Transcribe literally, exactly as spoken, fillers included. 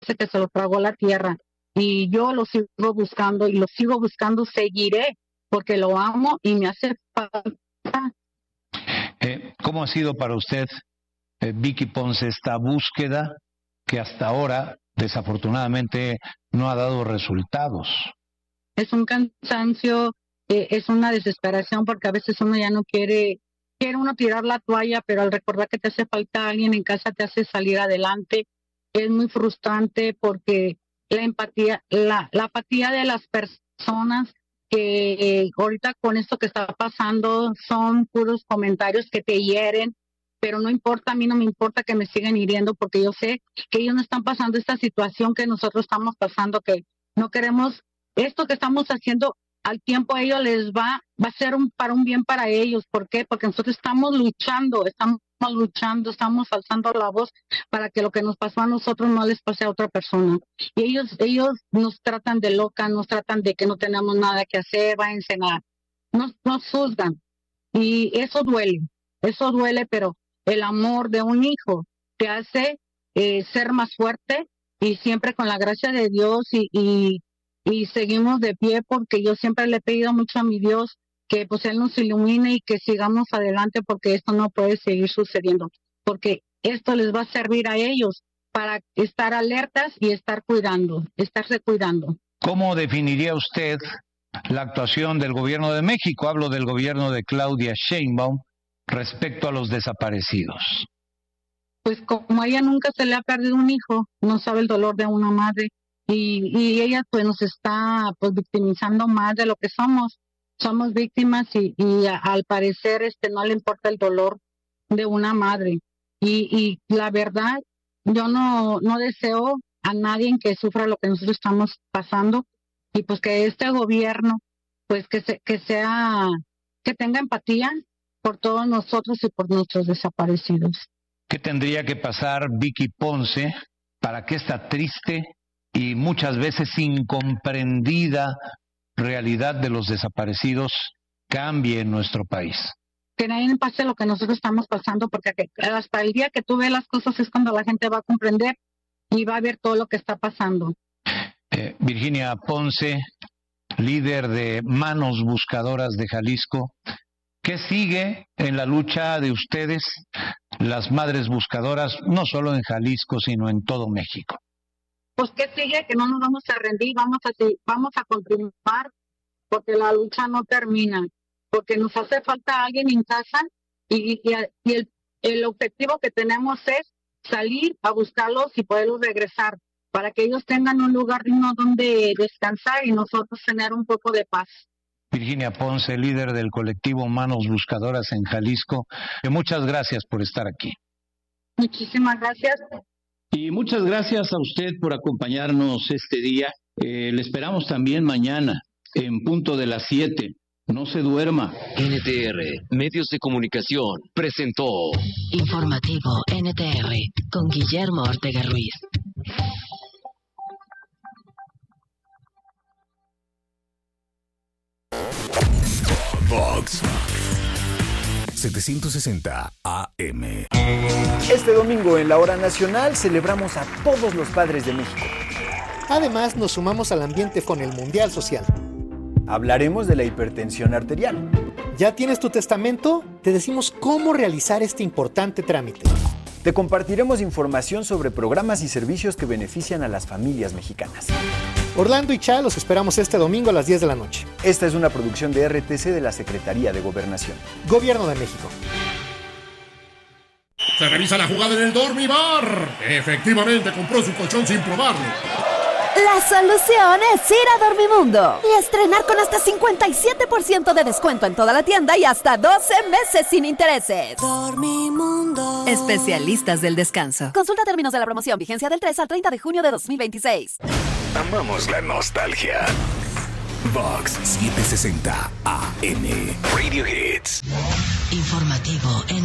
que se lo tragó la tierra. Y yo lo sigo buscando y lo sigo buscando, seguiré, porque lo amo y me hace falta. Eh, ¿Cómo ha sido para usted, eh, Vicky Ponce, esta búsqueda que hasta ahora, desafortunadamente, no ha dado resultados? Es un cansancio, eh, es una desesperación, porque a veces uno ya no quiere, quiere uno tirar la toalla, pero al recordar que te hace falta alguien en casa te hace salir adelante. Es muy frustrante porque la empatía, la, la apatía de las personas que eh, ahorita con esto que está pasando son puros comentarios que te hieren, pero no importa, a mí no me importa que me sigan hiriendo, porque yo sé que ellos no están pasando esta situación que nosotros estamos pasando, que no queremos esto que estamos haciendo. Al tiempo a ellos les va, va a ser un, para un bien para ellos. ¿Por qué? Porque nosotros estamos luchando, estamos luchando, estamos alzando la voz para que lo que nos pasó a nosotros no les pase a otra persona. Y ellos, ellos nos tratan de loca, nos tratan de que no tenemos nada que hacer, váyanse a, nos, nos juzgan. Y eso duele, eso duele, pero el amor de un hijo te hace eh, ser más fuerte, y siempre con la gracia de Dios y, y y seguimos de pie, porque yo siempre le he pedido mucho a mi Dios que pues Él nos ilumine y que sigamos adelante, porque esto no puede seguir sucediendo, porque esto les va a servir a ellos para estar alertas y estar cuidando, estarse cuidando. ¿Cómo definiría usted la actuación del gobierno de México? Hablo del gobierno de Claudia Sheinbaum respecto a los desaparecidos. Pues como a ella nunca se le ha perdido un hijo, no sabe el dolor de una madre. Y, y ella pues nos está pues victimizando más de lo que somos. Somos víctimas y, y a, al parecer este no le importa el dolor de una madre. Y, y la verdad, yo no, no deseo a nadie que sufra lo que nosotros estamos pasando, y pues que este gobierno pues que, se, que sea, que tenga empatía por todos nosotros y por nuestros desaparecidos. ¿Qué tendría que pasar, Vicky Ponce, para que esta triste y muchas veces incomprendida realidad de los desaparecidos cambie en nuestro país? Que nadie pase lo que nosotros estamos pasando, porque hasta el día que tú ves las cosas es cuando la gente va a comprender y va a ver todo lo que está pasando. Eh, Virginia Ponce, líder de Manos Buscadoras de Jalisco, ¿qué sigue en la lucha de ustedes, las madres buscadoras, no solo en Jalisco, sino en todo México? Pues que sigue, que no nos vamos a rendir, vamos a vamos a continuar, porque la lucha no termina, porque nos hace falta alguien en casa, y, y, y el, el objetivo que tenemos es salir a buscarlos y poderlos regresar, para que ellos tengan un lugar digno donde descansar y nosotros tener un poco de paz. Virginia Ponce, líder del colectivo Manos Buscadoras en Jalisco, muchas gracias por estar aquí. Muchísimas gracias. Y muchas gracias a usted por acompañarnos este día. Eh, le esperamos también mañana, en punto de las siete. No se duerma. N T R, Medios de Comunicación, presentó Informativo N T R, con Guillermo Ortega Ruiz. Vox setecientos sesenta A M. Este domingo en la Hora Nacional celebramos a todos los padres de México. Además, nos sumamos al ambiente con el Mundial Social. Hablaremos de la hipertensión arterial. ¿Ya tienes tu testamento? Te decimos cómo realizar este importante trámite. Te compartiremos información sobre programas y servicios que benefician a las familias mexicanas. Orlando y Cha los esperamos este domingo a las diez de la noche. Esta es una producción de R T C de la Secretaría de Gobernación. Gobierno de México. Se revisa la jugada en el Dormibar. Efectivamente compró su colchón sin probarlo. La solución es ir a Dormimundo y estrenar con hasta cincuenta y siete por ciento de descuento en toda la tienda y hasta doce meses sin intereses. Dormimundo. Especialistas del descanso. Consulta términos de la promoción. Vigencia del tres al treinta de junio de dos mil veintiséis. Amamos la nostalgia. Vox setecientos sesenta A M. Radio Hits. Informativo en